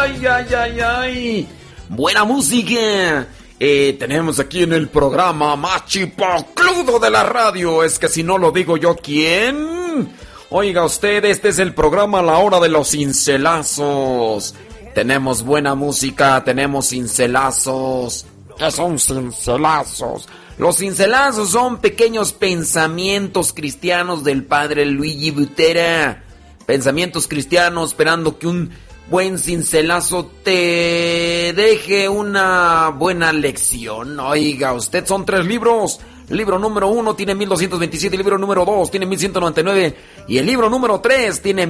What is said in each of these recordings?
ay, ay, ay, ay. Buena música. Tenemos aquí en el programa más chipocludo de la radio. Es que si no lo digo yo, ¿quién? Oiga usted, este es el programa La Hora de los Cincelazos. Tenemos buena música, tenemos cincelazos. ¿Qué son cincelazos? Los cincelazos son pequeños pensamientos cristianos del padre Luigi Butera. Pensamientos cristianos esperando que un buen cincelazo te deje una buena lección. Oiga, usted, son 3 libros. El libro número 1 tiene 1227, el libro número 2 tiene 1199 y el libro número 3 tiene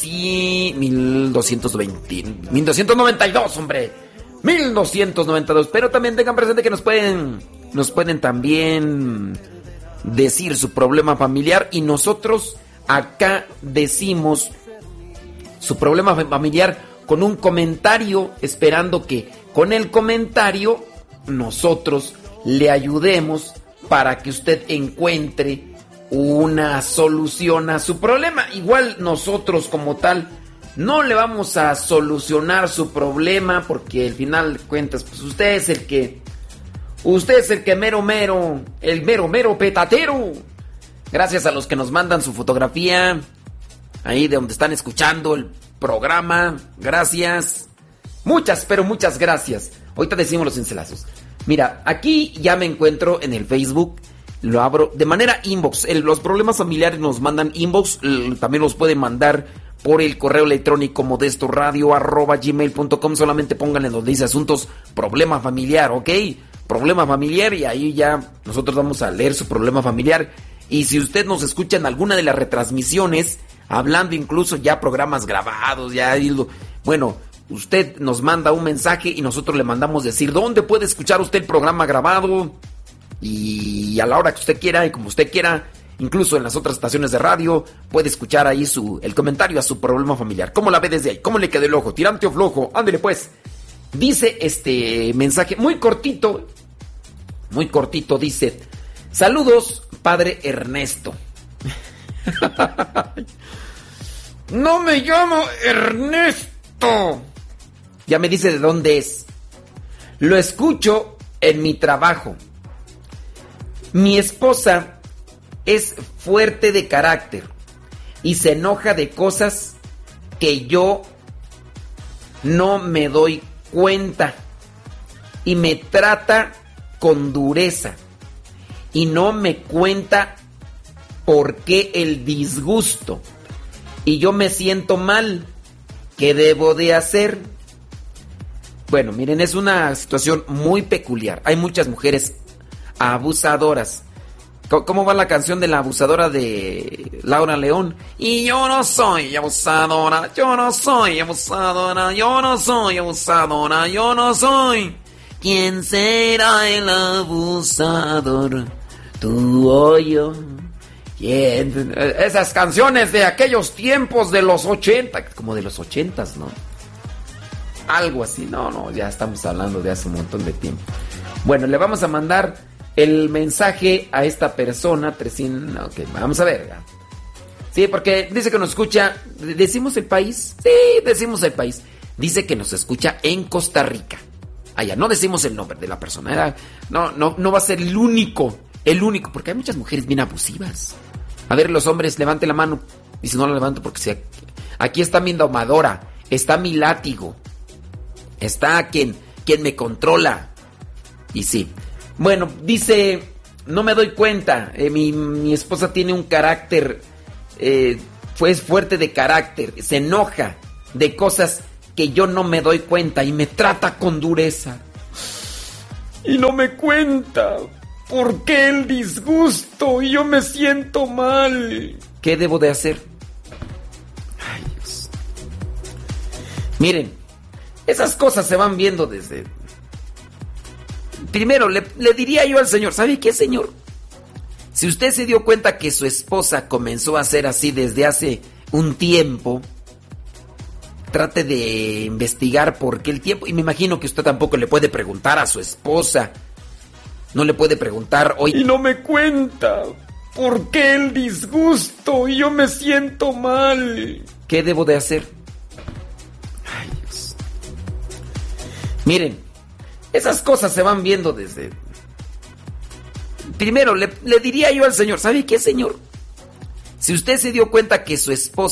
1292, hombre. 1292. Pero también tengan presente que nos pueden también decir su problema familiar y nosotros acá decimos su problema familiar con un comentario, esperando que con el comentario nosotros le ayudemos para que usted encuentre una solución a su problema. Igual nosotros como tal no le vamos a solucionar su problema porque al final de cuentas pues usted es el que el mero petatero. Gracias a los que nos mandan su fotografía ahí de donde están escuchando el programa. Gracias. Muchas gracias. Ahorita decimos los cincelazos. Mira, aquí ya me encuentro en el Facebook. Lo abro de manera inbox. Los problemas familiares nos mandan inbox. También los pueden mandar por el correo electrónico modestoradio@gmail.com. Solamente pónganle donde dice asuntos problema familiar, ¿ok? Problema familiar, y ahí ya nosotros vamos a leer su problema familiar. Y si usted nos escucha en alguna de las retransmisiones, hablando incluso ya programas grabados, bueno, usted nos manda un mensaje y nosotros le mandamos decir dónde puede escuchar usted el programa grabado y a la hora que usted quiera y como usted quiera, incluso en las otras estaciones de radio, puede escuchar ahí el comentario a su problema familiar. ¿Cómo la ve desde ahí? ¿Cómo le quedó el ojo? ¿Tirante o flojo? Ándele pues. Dice este mensaje muy cortito, dice: saludos, padre Ernesto. No me llamo Ernesto. Ya me dice de dónde es. Lo escucho en mi trabajo. Mi esposa es fuerte de carácter y se enoja de cosas que yo no me doy cuenta y me trata con dureza y no me cuenta por qué el disgusto y yo me siento mal. ¿Qué debo de hacer? Bueno, miren, es una situación muy peculiar. Hay muchas mujeres abusadoras. ¿Cómo va la canción de la abusadora de Laura León? Y yo no soy abusadora, yo no soy abusadora, yo no soy abusadora, yo no soy. ¿Quién será el abusador? ¿Tú o yo? ¿Quién? Esas canciones de aquellos tiempos de los 80, como de los 80s, ¿no? Algo así, no, ya estamos hablando de hace un montón de tiempo. Bueno, le vamos a mandar el mensaje a esta persona. Ok, vamos a ver. Sí, porque dice que nos escucha. ¿Decimos el país? Sí, decimos el país. Dice que nos escucha en Costa Rica. Allá, no decimos el nombre de la persona. No va a ser el único, porque hay muchas mujeres bien abusivas. A ver, los hombres, levante la mano. Y si no la levanto, porque aquí está mi domadora, está mi látigo, está quien me controla. Y sí. Bueno, dice, no me doy cuenta, mi esposa tiene un carácter, fue fuerte de carácter, se enoja de cosas que yo no me doy cuenta y me trata con dureza. Y no me cuenta por qué el disgusto y yo me siento mal. ¿Qué debo de hacer? Ay, Dios. Miren, esas cosas se van viendo desde... Primero, le diría yo al Señor, ¿sabe qué, Señor? Si usted se dio cuenta que su esposa comenzó a ser así desde hace un tiempo, trate de investigar por qué el tiempo. Y me imagino que usted tampoco le puede preguntar a su esposa. No le puede preguntar hoy. Y no me cuenta por qué el disgusto y yo me siento mal. ¿Qué debo de hacer? Ay, Dios. Miren, esas cosas se van viendo desde... Primero, le diría yo al Señor, ¿sabe qué, Señor? Si usted se dio cuenta que su esposa